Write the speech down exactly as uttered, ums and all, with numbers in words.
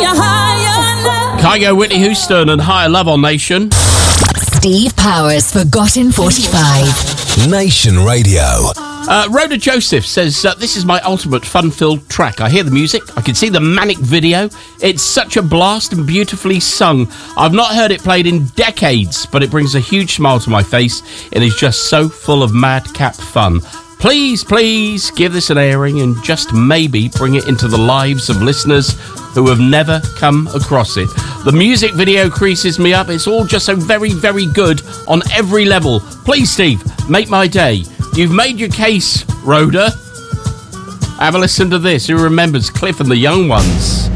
higher, higher love. Kygo, Whitney Houston and Higher Love on Nation. Steve Powers, Forgotten forty-five. Nation Radio. Uh, Rhoda Joseph says, uh, this is my ultimate fun-filled track. I hear the music, I can see the manic video. It's such a blast and beautifully sung. I've not heard it played in decades, but it brings a huge smile to my face. It is just so full of madcap fun. Please, please give this an airing and just maybe bring it into the lives of listeners who have never come across it. The music video creases me up. It's all just so very, very good on every level. Please, Steve, make my day. You've made your case, Rhoda. Have a listen to this. Who remembers Cliff and the Young Ones?